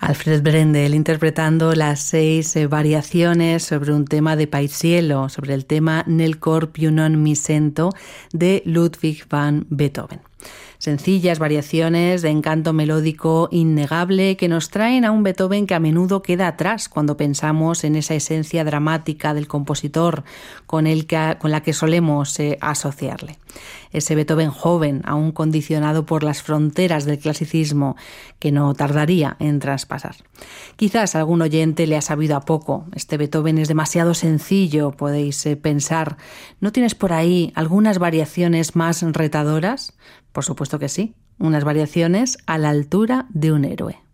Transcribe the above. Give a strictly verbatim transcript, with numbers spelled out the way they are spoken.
Alfred Brendel interpretando las seis eh, variaciones sobre un tema de Paisiello, sobre el tema Nel cor più non mi sento de Ludwig van Beethoven. Sencillas variaciones de encanto melódico innegable que nos traen a un Beethoven que a menudo queda atrás cuando pensamos en esa esencia dramática del compositor con, el que, con la que solemos eh, asociarle. Ese Beethoven joven, aún condicionado por las fronteras del clasicismo, que no tardaría en traspasar. Quizás a algún oyente le ha sabido a poco. Este Beethoven es demasiado sencillo, podéis eh, pensar. ¿No tienes por ahí algunas variaciones más retadoras? Por supuesto que sí, unas variaciones a la altura de un héroe.